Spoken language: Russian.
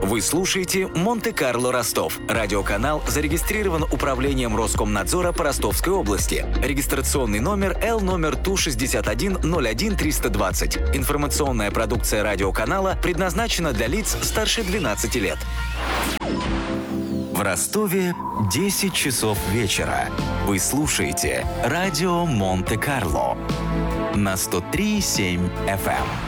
Вы слушаете «Монте-Карло Ростов». Радиоканал зарегистрирован Управлением Роскомнадзора по Ростовской области. Регистрационный номер L номер ТУ-61-01-320. Информационная продукция радиоканала предназначена для лиц старше 12 лет. В Ростове 10 часов вечера. Вы слушаете радио Монте-Карло на 103,7 FM.